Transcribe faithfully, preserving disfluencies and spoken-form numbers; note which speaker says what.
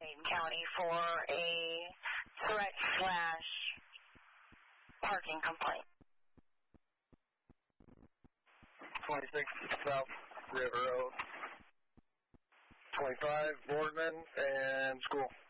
Speaker 1: Dayton County for a threat slash parking complaint.
Speaker 2: twenty-six South River Road. twenty-five Boardman and school.